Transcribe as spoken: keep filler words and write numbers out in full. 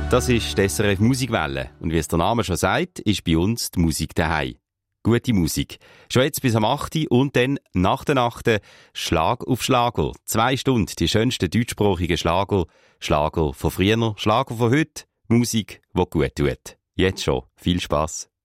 Das ist die S R F Musikwelle. Und wie es der Name schon sagt, ist bei uns die Musik daheim. Gute Musik. Schon jetzt bis am acht Uhr und dann nach der Nacht Schlag auf Schlager. Zwei Stunden die schönsten deutschsprachigen Schlager. Schlager von früher, Schlager von heute. Musik, die gut tut. Jetzt schon. Viel Spass.